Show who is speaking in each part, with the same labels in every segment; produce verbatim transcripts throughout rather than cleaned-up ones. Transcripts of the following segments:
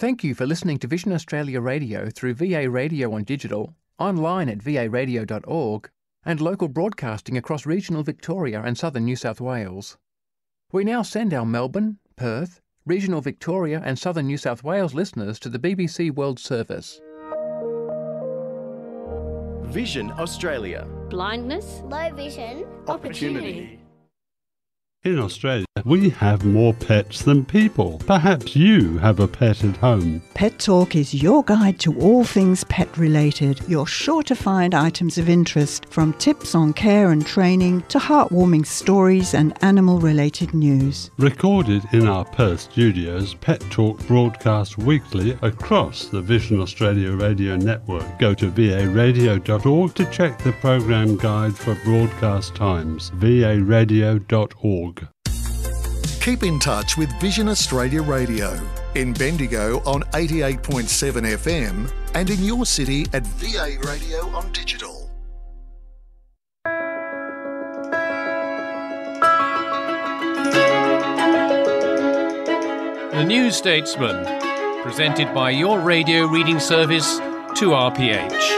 Speaker 1: Thank you for listening to Vision Australia Radio through V A Radio on digital, online at v a radio dot org, and local broadcasting across regional Victoria and southern New South Wales. We now send our Melbourne, Perth, regional Victoria and southern New South Wales listeners to the B B C World Service.
Speaker 2: Vision Australia.
Speaker 3: Blindness,
Speaker 4: low vision,
Speaker 2: opportunity.
Speaker 5: In Australia, we have more pets than people. Perhaps you have a pet at home.
Speaker 6: Pet Talk is your guide to all things pet-related. You're sure to find items of interest, from tips on care and training to heartwarming stories and animal-related news.
Speaker 5: Recorded in our Perth studios, Pet Talk broadcasts weekly across the Vision Australia radio network. Go to v a radio dot org to check the program guide for broadcast times. v a radio dot org.
Speaker 7: Keep in touch with Vision Australia Radio in Bendigo on eighty-eight point seven F M and in your city at V A Radio on digital.
Speaker 8: The New Statesman, presented by your radio reading service, two R P H.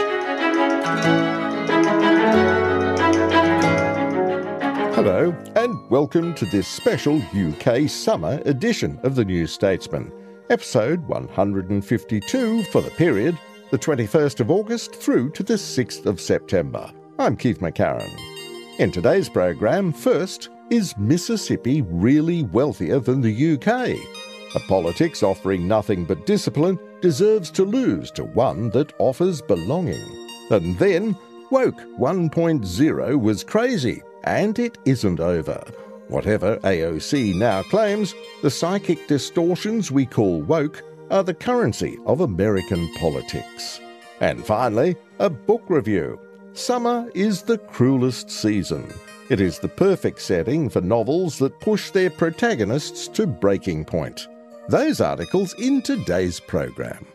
Speaker 9: Hello and welcome to this special U K summer edition of the New Statesman, episode one hundred fifty-two for the period the twenty-first of August through to the sixth of September. I'm Keith McCarran. In today's program, first, is Mississippi really wealthier than the U K? A politics offering nothing but discipline deserves to lose to one that offers belonging. And then, Woke one point oh was crazy. And it isn't over. Whatever A O C now claims, the psychic distortions we call woke are the currency of American politics. And finally, a book review. Summer is the cruelest season. It is the perfect setting for novels that push their protagonists to breaking point. Those articles in today's program.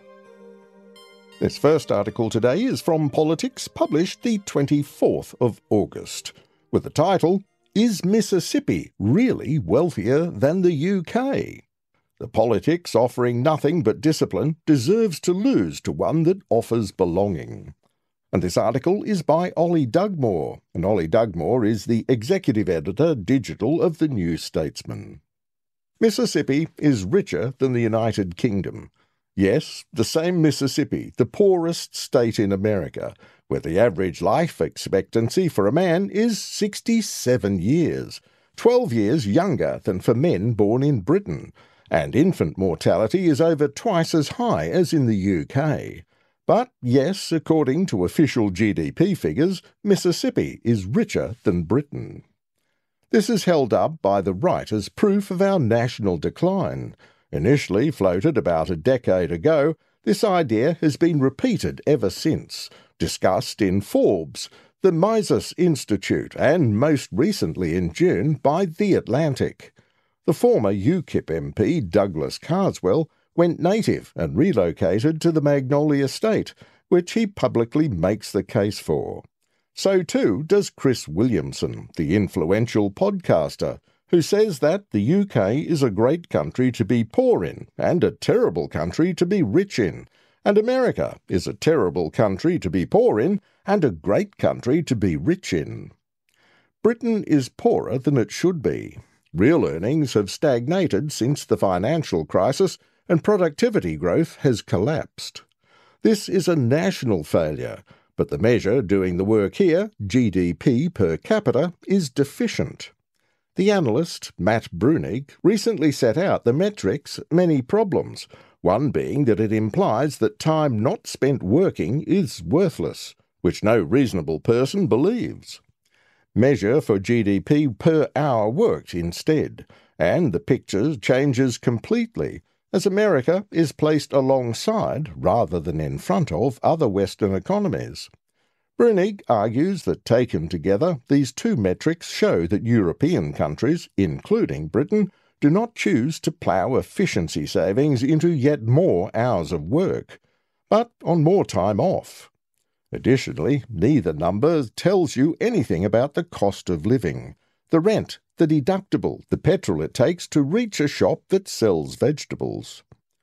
Speaker 9: This first article today is from Politics, published the twenty-fourth of August. With the title, Is Mississippi Really Wealthier Than the U K? The politics offering nothing but discipline deserves to lose to one that offers belonging. And this article is by Ollie Dugmore, and Ollie Dugmore is the Executive Editor Digital of the New Statesman. Mississippi is richer than the United Kingdom. Yes, the same Mississippi, the poorest state in America, where the average life expectancy for a man is sixty-seven years, twelve years younger than for men born in Britain, and infant mortality is over twice as high as in the U K. But yes, according to official G D P figures, Mississippi is richer than Britain. This is held up by the right as proof of our national decline. Initially floated about a decade ago, this idea has been repeated ever since, discussed in Forbes, the Mises Institute, and most recently in June by The Atlantic. The former U KIP M P Douglas Carswell went native and relocated to the Magnolia State, which he publicly makes the case for. So too does Chris Williamson, the influential podcaster, who says that the U K is a great country to be poor in and a terrible country to be rich in, and America is a terrible country to be poor in and a great country to be rich in. Britain is poorer than it should be. Real earnings have stagnated since the financial crisis, and productivity growth has collapsed. This is a national failure, but the measure doing the work here, G D P per capita, is deficient. The analyst, Matt Bruenig, recently set out the metric's many problems, one being that it implies that time not spent working is worthless, which no reasonable person believes. Measure for G D P per hour worked instead, and the picture changes completely, as America is placed alongside, rather than in front of, other Western economies. Bruenig argues that taken together, these two metrics show that European countries, including Britain, do not choose to plough efficiency savings into yet more hours of work, but on more time off. Additionally, neither number tells you anything about the cost of living, the rent, the deductible, the petrol it takes to reach a shop that sells vegetables.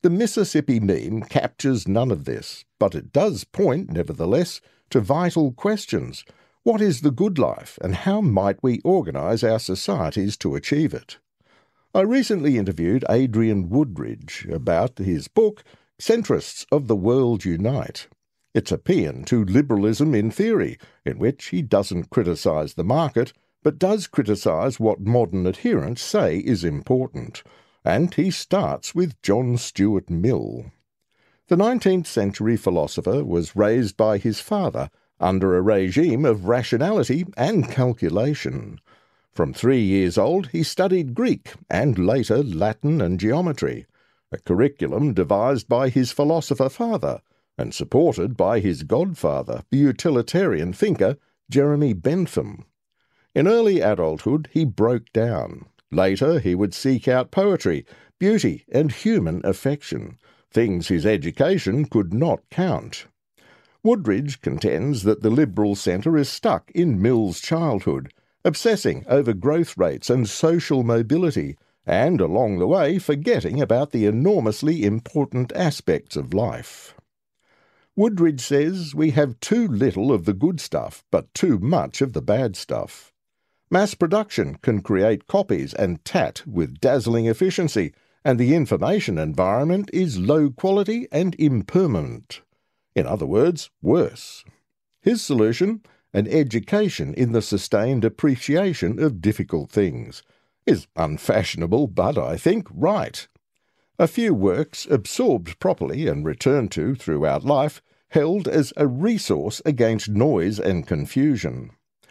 Speaker 9: The Mississippi meme captures none of this, but it does point, nevertheless, to vital questions. What is the good life, and how might we organise our societies to achieve it? I recently interviewed Adrian Woodridge about his book, Centrists of the World Unite. It's a paean to liberalism in theory, in which he doesn't criticise the market, but does criticise what modern adherents say is important. And he starts with John Stuart Mill. The nineteenth century philosopher was raised by his father under a regime of rationality and calculation. From three years old he studied Greek and later Latin and geometry, a curriculum devised by his philosopher father and supported by his godfather, the utilitarian thinker Jeremy Bentham. In early adulthood he broke down. Later he would seek out poetry, beauty and human affection, things his education could not count. Woodridge contends that the liberal centre is stuck in Mill's childhood, obsessing over growth rates and social mobility, and along the way forgetting about the enormously important aspects of life. Woodridge says we have too little of the good stuff, but too much of the bad stuff. Mass production can create copies and tat with dazzling efficiency, and the information environment is low quality and impermanent. In other words, worse. His solution? An education in the sustained appreciation of difficult things. Is unfashionable, but, I think, right. A few works, absorbed properly and returned to throughout life, held as a resource against noise and confusion.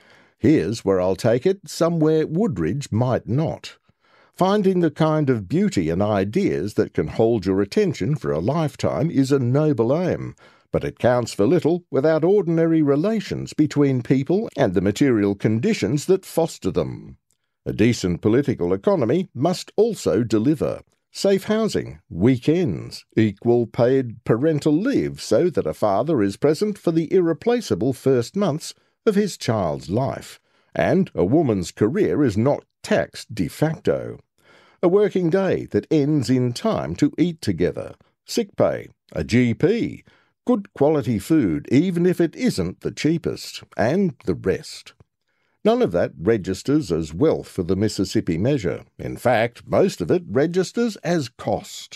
Speaker 9: Here's where I'll take it, somewhere Woodridge might not. Finding the kind of beauty and ideas that can hold your attention for a lifetime is a noble aim, but it counts for little without ordinary relations between people and the material conditions that foster them. A decent political economy must also deliver safe housing, weekends, equal paid parental leave so that a father is present for the irreplaceable first months of his child's life, and a woman's career is not taxed de facto. A working day that ends in time to eat together, sick pay, a G P, good quality food even if it isn't the cheapest, and the rest. None of that registers as wealth for the Mississippi measure. In fact, most of it registers as cost.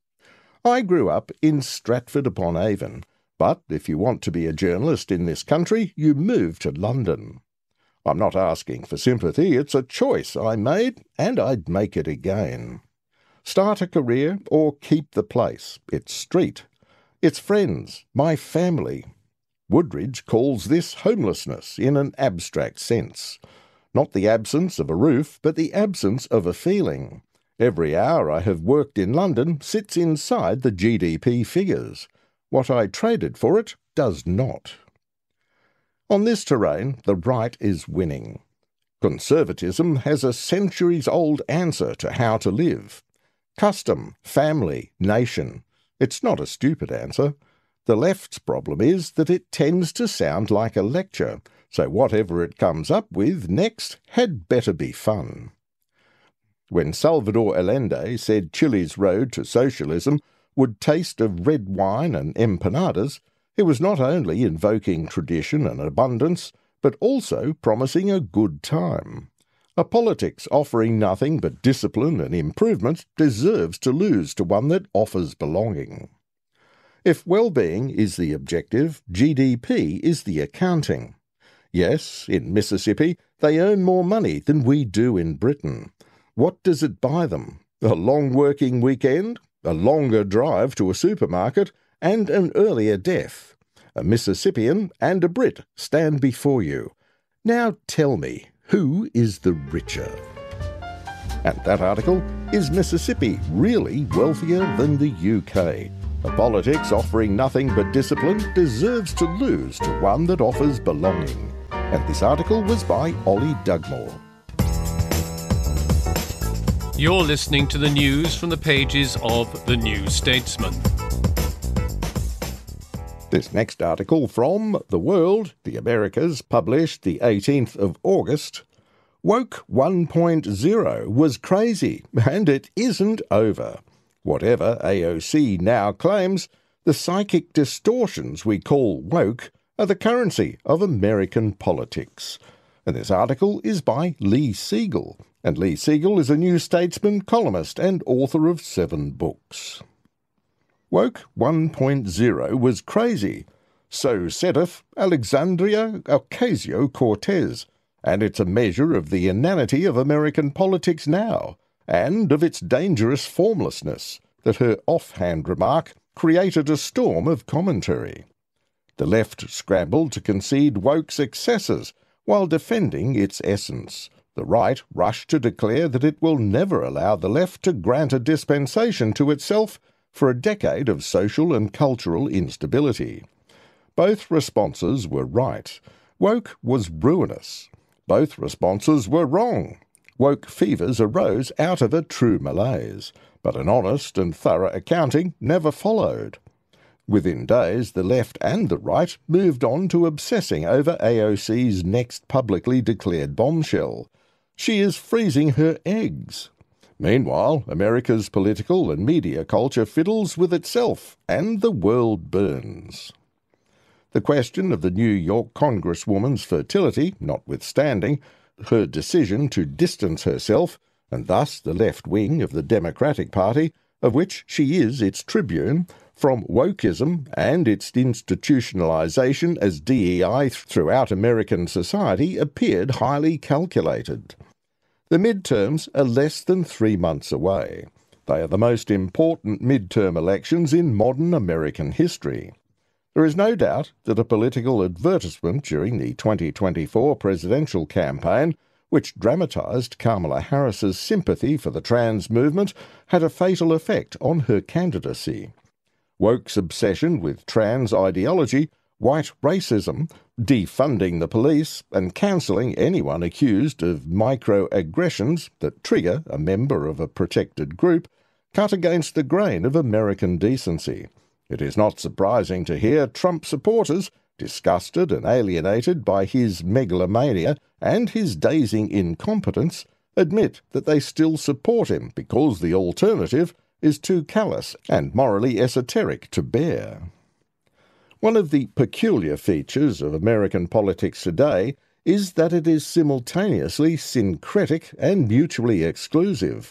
Speaker 9: I grew up in Stratford-upon-Avon, but if you want to be a journalist in this country, you move to London. I'm not asking for sympathy, it's a choice I made, and I'd make it again. Start a career or keep the place. It's street. It's friends, my family. Woodridge calls this homelessness in an abstract sense. Not the absence of a roof, but the absence of a feeling. Every hour I have worked in London sits inside the G D P figures. What I traded for it does not. On this terrain, the right is winning. Conservatism has a centuries-old answer to how to live. Custom, family, nation. It's not a stupid answer. The left's problem is that it tends to sound like a lecture, so whatever it comes up with next had better be fun. When Salvador Allende said Chile's road to socialism would taste of red wine and empanadas, he was not only invoking tradition and abundance, but also promising a good time. A politics offering nothing but discipline and improvement deserves to lose to one that offers belonging. If well-being is the objective, G D P is the accounting. Yes, in Mississippi, they earn more money than we do in Britain. What does it buy them? A long working weekend? A longer drive to a supermarket? And an earlier death. A Mississippian and a Brit stand before you. Now tell me, who is the richer? And that article, Is Mississippi Really Wealthier Than the U K? A politics offering nothing but discipline deserves to lose to one that offers belonging. And this article was by Ollie Dugmore.
Speaker 8: You're listening to the news from the pages of The New Statesman.
Speaker 9: This next article from The World, the Americas, published the eighteenth of August. Woke one point oh was crazy, and it isn't over. Whatever A O C now claims, the psychic distortions we call woke are the currency of American politics. And this article is by Lee Siegel, and Lee Siegel is a New Statesman columnist and author of seven books. Woke one point oh was crazy. So saith Alexandria Ocasio-Cortez, and it's a measure of the inanity of American politics now, and of its dangerous formlessness, that her offhand remark created a storm of commentary. The left scrambled to concede woke's excesses while defending its essence. The right rushed to declare that it will never allow the left to grant a dispensation to itself for a decade of social and cultural instability. Both responses were right. Woke was ruinous. Both responses were wrong. Woke fevers arose out of a true malaise, but an honest and thorough accounting never followed. Within days, the left and the right moved on to obsessing over A O C's next publicly declared bombshell. She is freezing her eggs. Meanwhile, America's political and media culture fiddles with itself, and the world burns. The question of the New York Congresswoman's fertility notwithstanding, her decision to distance herself, and thus the left wing of the Democratic Party, of which she is its tribune, from wokeism and its institutionalization as D E I throughout American society appeared highly calculated. The midterms are less than three months away. They are the most important midterm elections in modern American history. There is no doubt that a political advertisement during the twenty twenty-four presidential campaign, which dramatised Kamala Harris's sympathy for the trans movement, had a fatal effect on her candidacy. Woke's obsession with trans ideology, white racism, defunding the police, and cancelling anyone accused of microaggressions that trigger a member of a protected group, cut against the grain of American decency. It is not surprising to hear Trump supporters, disgusted and alienated by his megalomania and his dazing incompetence, admit that they still support him because the alternative is too callous and morally esoteric to bear. One of the peculiar features of American politics today is that it is simultaneously syncretic and mutually exclusive.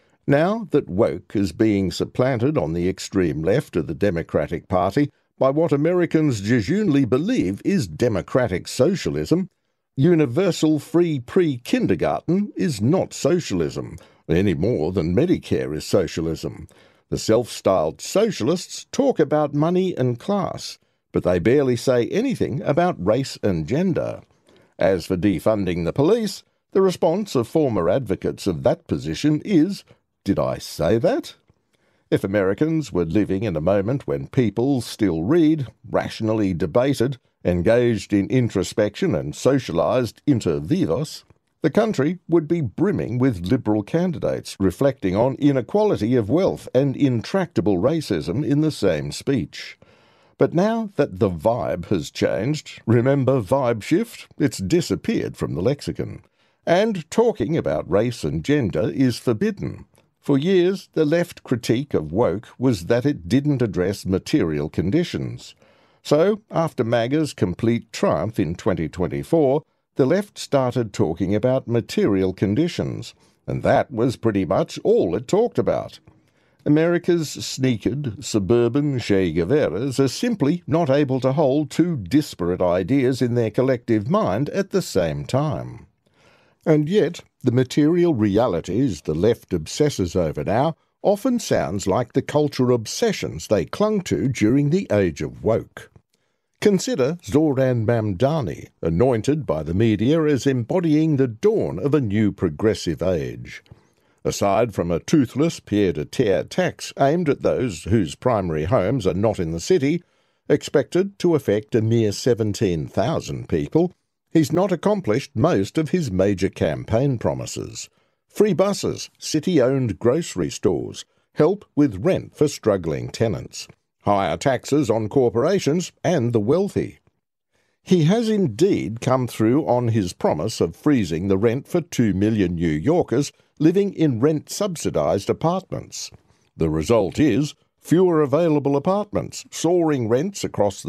Speaker 9: Now that woke is being supplanted on the extreme left of the Democratic Party by what Americans jejunely believe is democratic socialism, universal free pre-kindergarten is not socialism, any more than Medicare is socialism. The self-styled socialists talk about money and class, but they barely say anything about race and gender. As for defunding the police, the response of former advocates of that position is, "Did I say that?" If Americans were living in a moment when people still read, rationally debated, engaged in introspection and socialised inter vivos, the country would be brimming with liberal candidates reflecting on inequality of wealth and intractable racism in the same speech. But now that the vibe has changed, remember vibe shift? It's disappeared from the lexicon. And talking about race and gender is forbidden. For years, the left critique of woke was that it didn't address material conditions. So, after MAGA's complete triumph in twenty twenty-four, the left started talking about material conditions, and that was pretty much all it talked about. America's sneakered, suburban Che Guevaras are simply not able to hold two disparate ideas in their collective mind at the same time. And yet, the material realities the left obsesses over now often sounds like the cultural obsessions they clung to during the age of woke. Consider Zoran Mamdani, anointed by the media as embodying the dawn of a new progressive age. Aside from a toothless pied-à-terre tax aimed at those whose primary homes are not in the city, expected to affect a mere seventeen thousand people, he's not accomplished most of his major campaign promises. Free buses, city-owned grocery stores, help with rent for struggling tenants, higher taxes on corporations and the wealthy. He has indeed come through on his promise of freezing the rent for two million New Yorkers living in rent-subsidised apartments. The result is fewer available apartments, soaring rents across the